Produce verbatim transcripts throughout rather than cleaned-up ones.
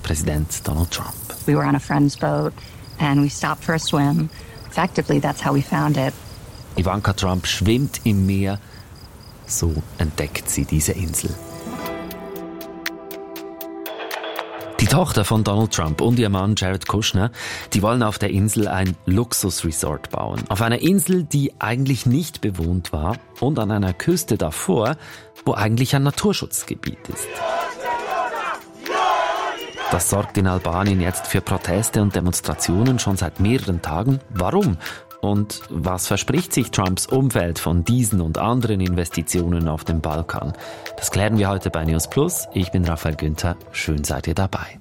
Präsident Donald Trump. We were on a friend's boat and we stopped for a swim. Effectively, that's how we found it. Ivanka Trump schwimmt im Meer, so entdeckt sie diese Insel. Die Tochter von Donald Trump und ihr Mann Jared Kushner, die wollen auf der Insel ein Luxusresort bauen. Auf einer Insel, die eigentlich nicht bewohnt war und an einer Küste davor, wo eigentlich ein Naturschutzgebiet ist. Das sorgt in Albanien jetzt für Proteste und Demonstrationen schon seit mehreren Tagen. Warum? Und was verspricht sich Trumps Umfeld von diesen und anderen Investitionen auf dem Balkan? Das klären wir heute bei News Plus. Ich bin Raphael Günther. Schön seid ihr dabei.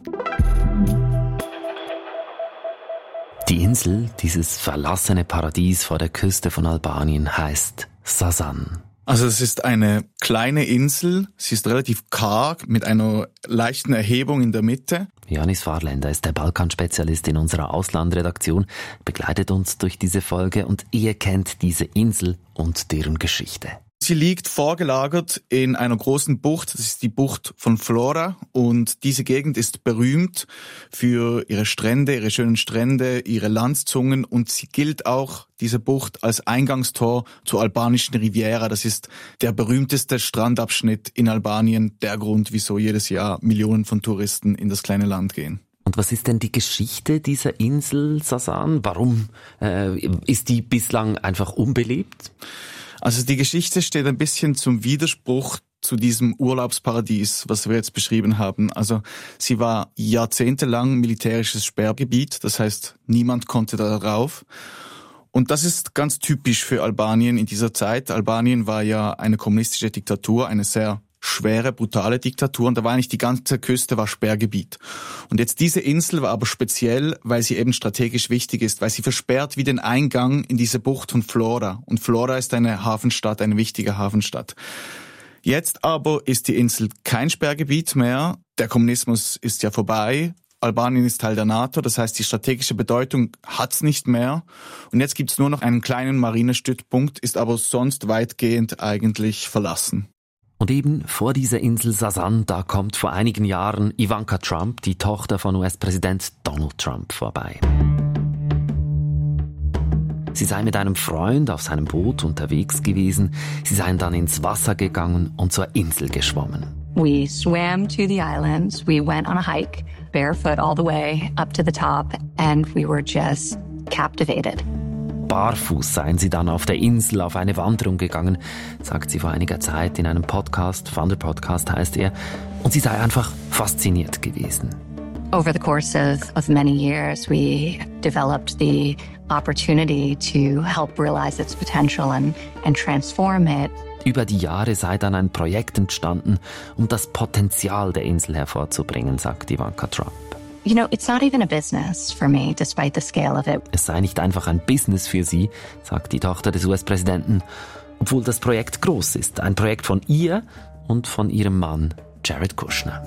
Die Insel, dieses verlassene Paradies vor der Küste von Albanien, heißt Sasan. Also es ist eine kleine Insel, sie ist relativ karg mit einer leichten Erhebung in der Mitte. Janis Fahrländer ist der Balkanspezialist in unserer Auslandredaktion, begleitet uns durch diese Folge und ihr kennt diese Insel und deren Geschichte. Sie liegt vorgelagert in einer großen Bucht, das ist die Bucht von Vlora, und diese Gegend ist berühmt für ihre Strände, ihre schönen Strände, ihre Landzungen, und sie gilt auch, diese Bucht, als Eingangstor zur albanischen Riviera. Das ist der berühmteste Strandabschnitt in Albanien, der Grund, wieso jedes Jahr Millionen von Touristen in das kleine Land gehen. Und was ist denn die Geschichte dieser Insel Sasan? Warum äh, ist die bislang einfach unbelebt? Also die Geschichte steht ein bisschen zum Widerspruch zu diesem Urlaubsparadies, was wir jetzt beschrieben haben. Also sie war jahrzehntelang militärisches Sperrgebiet, das heißt, niemand konnte da rauf. Und das ist ganz typisch für Albanien in dieser Zeit. Albanien war ja eine kommunistische Diktatur, eine sehr schwere, brutale Diktatur, und da war eigentlich die ganze Küste war Sperrgebiet. Und jetzt diese Insel war aber speziell, weil sie eben strategisch wichtig ist, weil sie versperrt wie den Eingang in diese Bucht von Vlora. Und Vlora ist eine Hafenstadt, eine wichtige Hafenstadt. Jetzt aber ist die Insel kein Sperrgebiet mehr. Der Kommunismus ist ja vorbei. Albanien ist Teil der NATO, das heißt, die strategische Bedeutung hat's nicht mehr. Und jetzt gibt's nur noch einen kleinen Marinestützpunkt, ist aber sonst weitgehend eigentlich verlassen. Und eben vor dieser Insel Sasan, da kommt vor einigen Jahren Ivanka Trump, die Tochter von U S-Präsident Donald Trump, vorbei. Sie sei mit einem Freund auf seinem Boot unterwegs gewesen. Sie seien dann ins Wasser gegangen und zur Insel geschwommen. We swam to the islands. We went on a hike, barefoot all the way up to the top, and we were just captivated. Barfuß seien sie dann auf der Insel auf eine Wanderung gegangen, sagt sie vor einiger Zeit in einem Podcast, Wanderpodcast heißt er, und sie sei einfach fasziniert gewesen. Over the course of, of many years, we developed the opportunity to help realize its potential and, and transform it. Über die Jahre sei dann ein Projekt entstanden, um das Potenzial der Insel hervorzubringen, sagt Ivanka Trump. You know, it's not even a business for me, despite the scale of it. Es sei nicht einfach ein Business für sie, sagt die Tochter des U S-Präsidenten, obwohl das Projekt groß ist. Ein Projekt von ihr und von ihrem Mann Jared Kushner.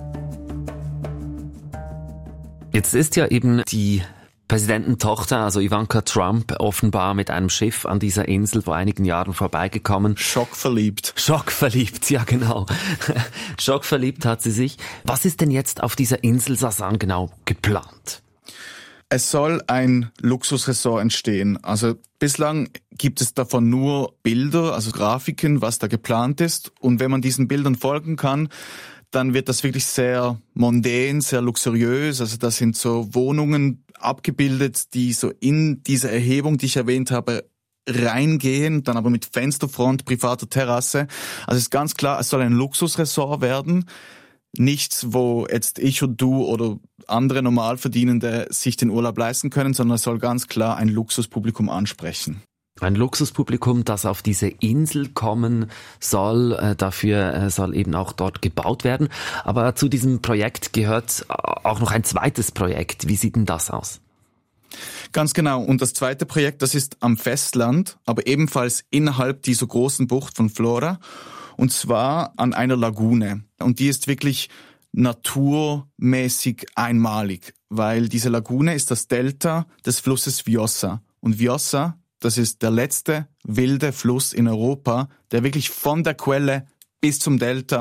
Jetzt ist ja eben die Präsidententochter, also Ivanka Trump, offenbar mit einem Schiff an dieser Insel vor einigen Jahren vorbeigekommen. Schockverliebt. Schockverliebt, ja genau. Schockverliebt hat sie sich. Was ist denn jetzt auf dieser Insel Sasan genau geplant? Es soll ein Luxusresort entstehen. Also bislang gibt es davon nur Bilder, also Grafiken, was da geplant ist. Und wenn man diesen Bildern folgen kann, dann wird das wirklich sehr mondän, sehr luxuriös. Also das sind so Wohnungen abgebildet, die so in diese Erhebung, die ich erwähnt habe, reingehen, dann aber mit Fensterfront, privater Terrasse. Also es ist ganz klar, es soll ein Luxusresort werden. Nichts, wo jetzt ich und du oder andere Normalverdienende sich den Urlaub leisten können, sondern es soll ganz klar ein Luxuspublikum ansprechen. Ein Luxuspublikum, das auf diese Insel kommen soll, äh, dafür äh, soll eben auch dort gebaut werden. Aber zu diesem Projekt gehört auch noch ein zweites Projekt. Wie sieht denn das aus? Ganz genau. Und das zweite Projekt, das ist am Festland, aber ebenfalls innerhalb dieser großen Bucht von Vlora. Und zwar an einer Lagune. Und die ist wirklich naturmäßig einmalig, weil diese Lagune ist das Delta des Flusses Vjosa. Und Vjosa, das ist der letzte wilde Fluss in Europa, der wirklich von der Quelle bis zum Delta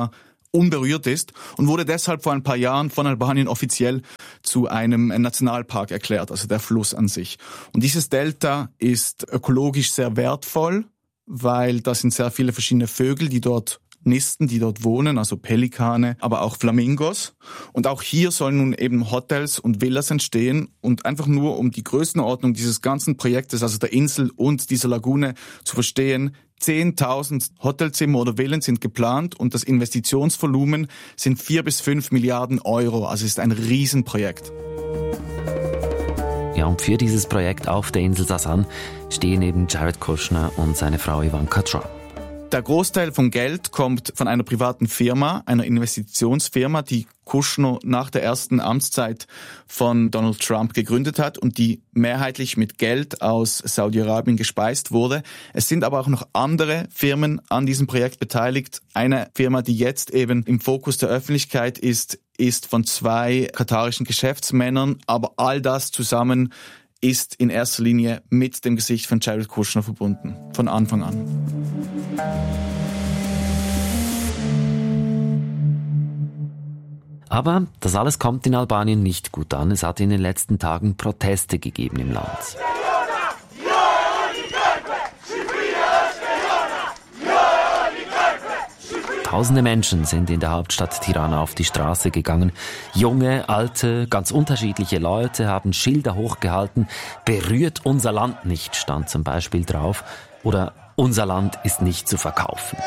unberührt ist und wurde deshalb vor ein paar Jahren von Albanien offiziell zu einem Nationalpark erklärt, also der Fluss an sich. Und dieses Delta ist ökologisch sehr wertvoll, weil da sind sehr viele verschiedene Vögel, die dort nisten, die dort wohnen, also Pelikane, aber auch Flamingos. Und auch hier sollen nun eben Hotels und Villas entstehen und einfach nur um die Größenordnung dieses ganzen Projektes, also der Insel und dieser Lagune zu verstehen, zehntausend Hotelzimmer oder Villen sind geplant und das Investitionsvolumen sind vier bis fünf Milliarden Euro. Also es ist ein Riesenprojekt. Ja, und für dieses Projekt auf der Insel Sasan stehen eben Jared Kushner und seine Frau Ivanka Trump. Der Großteil vom Geld kommt von einer privaten Firma, einer Investitionsfirma, die Kushner nach der ersten Amtszeit von Donald Trump gegründet hat und die mehrheitlich mit Geld aus Saudi-Arabien gespeist wurde. Es sind aber auch noch andere Firmen an diesem Projekt beteiligt. Eine Firma, die jetzt eben im Fokus der Öffentlichkeit ist, ist von zwei katarischen Geschäftsmännern, aber all das zusammen ist in erster Linie mit dem Gesicht von Jared Kushner verbunden, von Anfang an. Aber das alles kommt in Albanien nicht gut an. Es hat in den letzten Tagen Proteste gegeben im Land. Tausende Menschen sind in der Hauptstadt Tirana auf die Straße gegangen. Junge, alte, ganz unterschiedliche Leute haben Schilder hochgehalten. Berührt unser Land nicht, stand zum Beispiel drauf. Oder unser Land ist nicht zu verkaufen.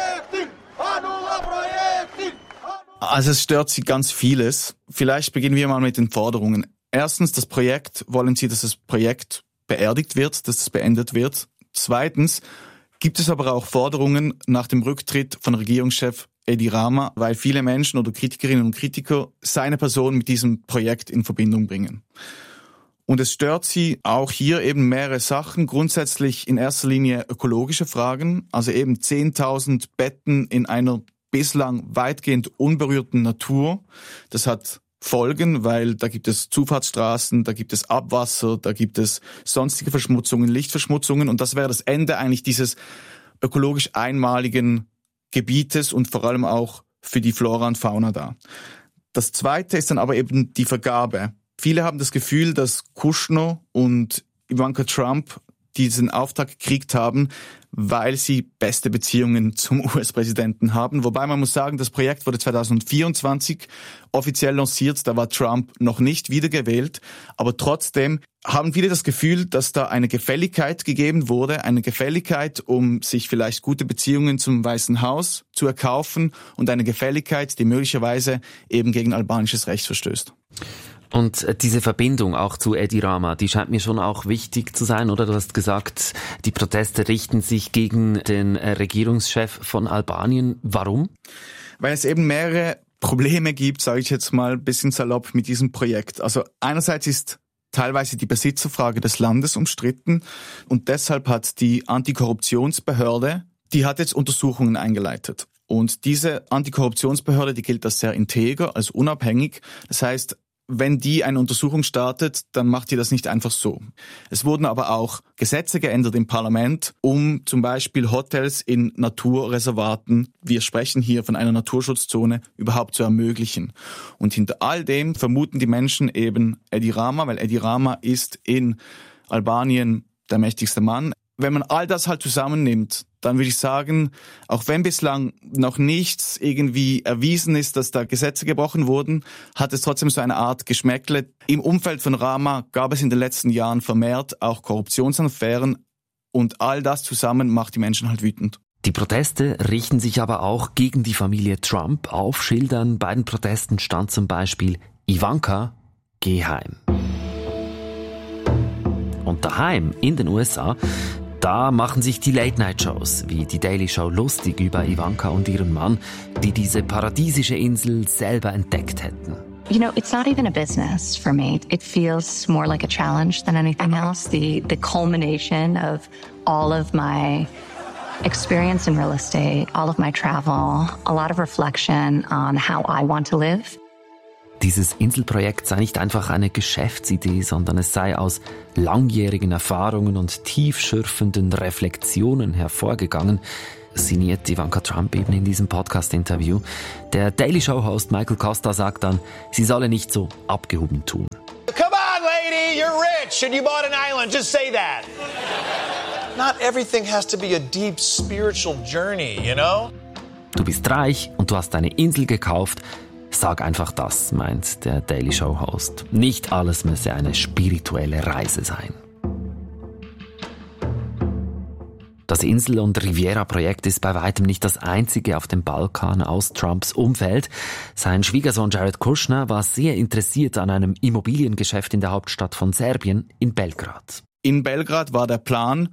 Also es stört sie ganz vieles. Vielleicht beginnen wir mal mit den Forderungen. Erstens, das Projekt, wollen Sie, dass das Projekt beerdigt wird, dass es beendet wird. Zweitens, gibt es aber auch Forderungen nach dem Rücktritt von Regierungschef Edi Rama, weil viele Menschen oder Kritikerinnen und Kritiker seine Person mit diesem Projekt in Verbindung bringen. Und es stört sie auch hier eben mehrere Sachen. Grundsätzlich in erster Linie ökologische Fragen, also eben zehntausend Betten in einer bislang weitgehend unberührten Natur. Das hat Folgen, weil da gibt es Zufahrtsstraßen, da gibt es Abwasser, da gibt es sonstige Verschmutzungen, Lichtverschmutzungen und das wäre das Ende eigentlich dieses ökologisch einmaligen Gebietes und vor allem auch für die Flora und Fauna da. Das Zweite ist dann aber eben die Vergabe. Viele haben das Gefühl, dass Kushner und Ivanka Trump diesen Auftrag gekriegt haben, weil sie beste Beziehungen zum U S-Präsidenten haben. Wobei man muss sagen, das Projekt wurde zwanzig vierundzwanzig offiziell lanciert, da war Trump noch nicht wiedergewählt. Aber trotzdem haben viele das Gefühl, dass da eine Gefälligkeit gegeben wurde, eine Gefälligkeit, um sich vielleicht gute Beziehungen zum Weißen Haus zu erkaufen und eine Gefälligkeit, die möglicherweise eben gegen albanisches Recht verstößt. Und diese Verbindung auch zu Edi Rama, die scheint mir schon auch wichtig zu sein, oder? Du hast gesagt, die Proteste richten sich gegen den Regierungschef von Albanien. Warum? Weil es eben mehrere Probleme gibt, sage ich jetzt mal ein bisschen salopp, mit diesem Projekt. Also einerseits ist teilweise die Besitzerfrage des Landes umstritten und deshalb hat die Antikorruptionsbehörde, die hat jetzt Untersuchungen eingeleitet. Und diese Antikorruptionsbehörde, die gilt als sehr integer, als unabhängig. Das heißt, wenn die eine Untersuchung startet, dann macht die das nicht einfach so. Es wurden aber auch Gesetze geändert im Parlament, um zum Beispiel Hotels in Naturreservaten, wir sprechen hier von einer Naturschutzzone, überhaupt zu ermöglichen. Und hinter all dem vermuten die Menschen eben Edi Rama, weil Edi Rama ist in Albanien der mächtigste Mann. Wenn man all das halt zusammennimmt, dann würde ich sagen, auch wenn bislang noch nichts irgendwie erwiesen ist, dass da Gesetze gebrochen wurden, hat es trotzdem so eine Art Geschmäckle. Im Umfeld von Rama gab es in den letzten Jahren vermehrt auch Korruptionsaffären und all das zusammen macht die Menschen halt wütend. Die Proteste richten sich aber auch gegen die Familie Trump. Auf Schildern bei den Protesten stand zum Beispiel Ivanka, geh heim. Und daheim in den U S A, da machen sich die Late-Night-Shows wie die Daily Show lustig über Ivanka und ihren Mann, die diese paradiesische Insel selber entdeckt hätten. You know, it's not even a business for me. It feels more like a challenge than anything else. The the culmination of all of my experience in real estate, all of my travel, a lot of reflection on how I want to live. Dieses Inselprojekt sei nicht einfach eine Geschäftsidee, sondern es sei aus langjährigen Erfahrungen und tiefschürfenden Reflexionen hervorgegangen. sinniert Ivanka Trump eben in diesem Podcast-Interview. Der Daily Show-Host Michael Costa sagt dann, sie solle nicht so abgehoben tun. Come on, lady, you're rich and you bought an island. Just say that. Not everything has to be a deep spiritual journey, you know? Du bist reich und du hast eine Insel gekauft. Sag einfach das, meint der Daily Show-Host. Nicht alles müsse eine spirituelle Reise sein. Das Insel- und Riviera-Projekt ist bei weitem nicht das einzige auf dem Balkan aus Trumps Umfeld. Sein Schwiegersohn Jared Kushner war sehr interessiert an einem Immobiliengeschäft in der Hauptstadt von Serbien, in Belgrad. In Belgrad war der Plan,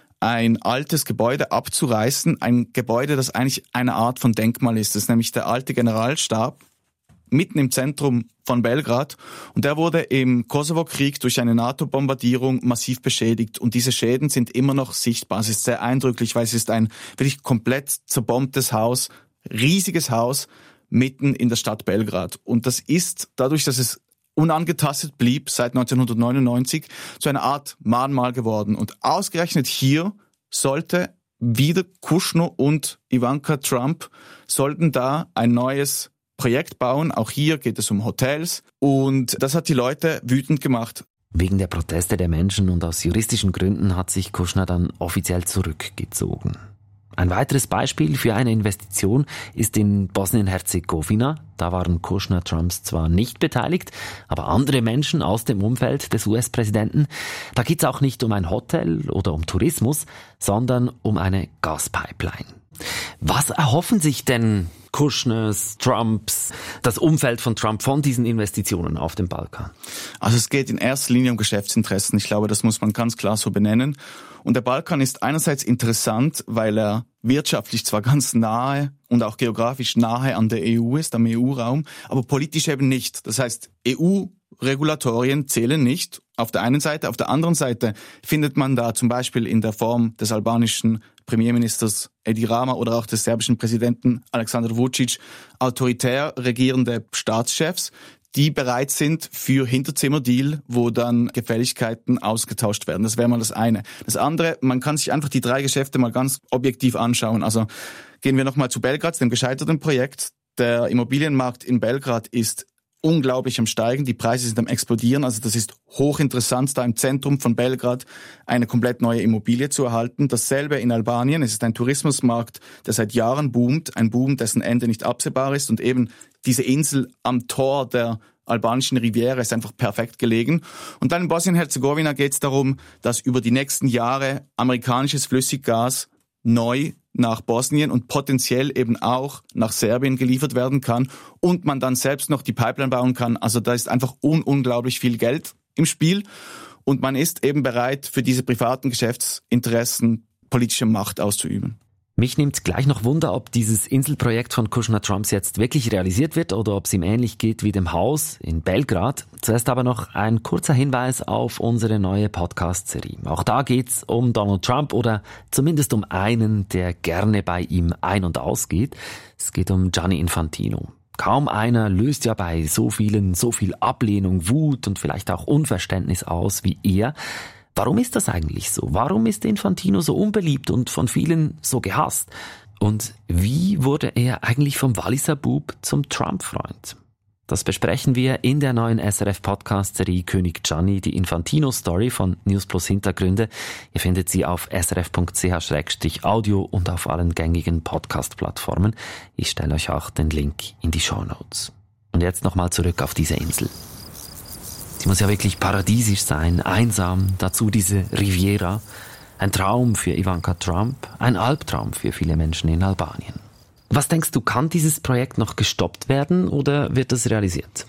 ein altes Gebäude abzureißen, ein Gebäude, das eigentlich eine Art von Denkmal ist. Das ist nämlich der alte Generalstab, mitten im Zentrum von Belgrad. Und der wurde im Kosovo-Krieg durch eine NATO-Bombardierung massiv beschädigt. Und diese Schäden sind immer noch sichtbar. Es ist sehr eindrücklich, weil es ist ein wirklich komplett zerbombtes Haus, riesiges Haus, mitten in der Stadt Belgrad. Und das ist, dadurch, dass es unangetastet blieb seit neunzehnhundertneunundneunzig, zu einer Art Mahnmal geworden. Und ausgerechnet hier sollte wieder Kushner und Ivanka Trump sollten da ein neues Projekt bauen. Auch hier geht es um Hotels. Und das hat die Leute wütend gemacht. Wegen der Proteste der Menschen und aus juristischen Gründen hat sich Kushner dann offiziell zurückgezogen. Ein weiteres Beispiel für eine Investition ist in Bosnien-Herzegowina. Da waren Kushner Trumps zwar nicht beteiligt, aber andere Menschen aus dem Umfeld des U S-Präsidenten. Da geht es auch nicht um ein Hotel oder um Tourismus, sondern um eine Gaspipeline. Was erhoffen sich denn Kushners, Trumps, das Umfeld von Trump von diesen Investitionen auf dem Balkan? Also es geht in erster Linie um Geschäftsinteressen. Ich glaube, das muss man ganz klar so benennen. Und der Balkan ist einerseits interessant, weil er wirtschaftlich zwar ganz nahe und auch geografisch nahe an der E U ist, am E U-Raum, aber politisch eben nicht. Das heißt, E U-Regulatorien zählen nicht auf der einen Seite. Auf der anderen Seite findet man da zum Beispiel in der Form des albanischen Premierministers Edi Rama oder auch des serbischen Präsidenten Aleksandar Vučić autoritär regierende Staatschefs, die bereit sind für Hinterzimmerdeal, wo dann Gefälligkeiten ausgetauscht werden. Das wäre mal das eine. Das andere, man kann sich einfach die drei Geschäfte mal ganz objektiv anschauen. Also gehen wir nochmal zu Belgrad, dem gescheiterten Projekt. Der Immobilienmarkt in Belgrad ist unglaublich am Steigen, die Preise sind am Explodieren, also das ist hochinteressant, da im Zentrum von Belgrad eine komplett neue Immobilie zu erhalten. Dasselbe in Albanien, es ist ein Tourismusmarkt, der seit Jahren boomt, ein Boom, dessen Ende nicht absehbar ist und eben diese Insel am Tor der albanischen Riviera ist einfach perfekt gelegen. Und dann in Bosnien-Herzegowina geht es darum, dass über die nächsten Jahre amerikanisches Flüssiggas neu nach Bosnien und potenziell eben auch nach Serbien geliefert werden kann und man dann selbst noch die Pipeline bauen kann. Also da ist einfach un- unglaublich viel Geld im Spiel und man ist eben bereit, für diese privaten Geschäftsinteressen politische Macht auszuüben. Mich nimmt gleich noch Wunder, ob dieses Inselprojekt von Kushner Trumps jetzt wirklich realisiert wird oder ob es ihm ähnlich geht wie dem Haus in Belgrad. Zuerst aber noch ein kurzer Hinweis auf unsere neue Podcast-Serie. Auch da geht's um Donald Trump oder zumindest um einen, der gerne bei ihm ein- und ausgeht. Es geht um Gianni Infantino. Kaum einer löst ja bei so vielen so viel Ablehnung, Wut und vielleicht auch Unverständnis aus wie er. Warum ist das eigentlich so? Warum ist Infantino so unbeliebt und von vielen so gehasst? Und wie wurde er eigentlich vom Walliser Bub zum Trump-Freund? Das besprechen wir in der neuen S R F-Podcast-Serie König Gianni, die Infantino-Story von News Plus Hintergründe. Ihr findet sie auf s r f punkt c h slash audio und auf allen gängigen Podcast-Plattformen. Ich stelle euch auch den Link in die Shownotes. Und jetzt nochmal zurück auf diese Insel. Sie muss ja wirklich paradiesisch sein, einsam, dazu diese Riviera. Ein Traum für Ivanka Trump, ein Albtraum für viele Menschen in Albanien. Was denkst du, kann dieses Projekt noch gestoppt werden oder wird das realisiert?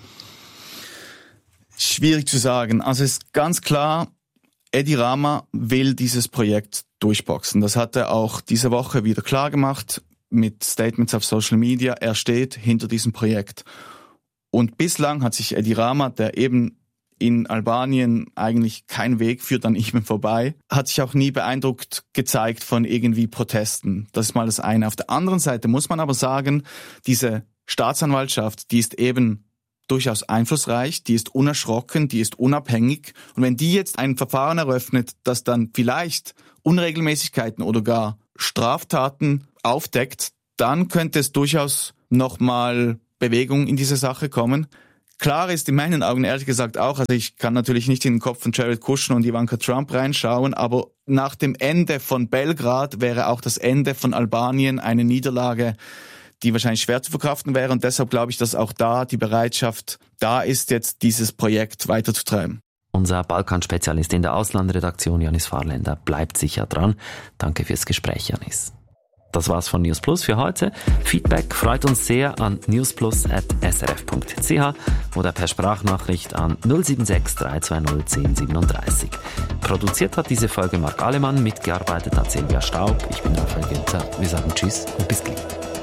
Schwierig zu sagen. Also es ist ganz klar, Edi Rama will dieses Projekt durchboxen. Das hat er auch diese Woche wieder klar gemacht mit Statements auf Social Media. Er steht hinter diesem Projekt. Und bislang hat sich Edi Rama, der eben in Albanien eigentlich kein Weg führt an ihm vorbei, hat sich auch nie beeindruckt gezeigt von irgendwie Protesten. Das ist mal das eine. Auf der anderen Seite muss man aber sagen, diese Staatsanwaltschaft, die ist eben durchaus einflussreich, die ist unerschrocken, die ist unabhängig. Und wenn die jetzt ein Verfahren eröffnet, das dann vielleicht Unregelmäßigkeiten oder gar Straftaten aufdeckt, dann könnte es durchaus nochmal Bewegung in diese Sache kommen. Klar ist in meinen Augen ehrlich gesagt auch, also ich kann natürlich nicht in den Kopf von Jared Kushner und Ivanka Trump reinschauen, aber nach dem Ende von Belgrad wäre auch das Ende von Albanien eine Niederlage, die wahrscheinlich schwer zu verkraften wäre. Und deshalb glaube ich, dass auch da die Bereitschaft da ist, jetzt dieses Projekt weiterzutreiben. Unser Balkanspezialist in der Auslandredaktion, Janis Fahrländer, bleibt sicher dran. Danke fürs Gespräch, Janis. Das war's von News Plus für heute. Feedback freut uns sehr an newsplus at s r f punkt c h oder per Sprachnachricht an null sieben sechs drei zwei null eins null drei sieben. Produziert hat diese Folge Marc Alemann, mitgearbeitet hat Silvia Staub. Ich bin Raphael Günther. Wir sagen Tschüss und bis gleich.